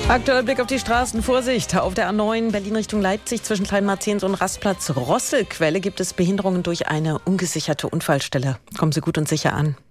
Aktuell Blick auf die Straßen. Vorsicht! Auf der A9 Berlin Richtung Leipzig zwischen Kleinmarzens und Rastplatz Rosselquelle gibt es Behinderungen durch eine ungesicherte Unfallstelle. Kommen Sie gut und sicher an.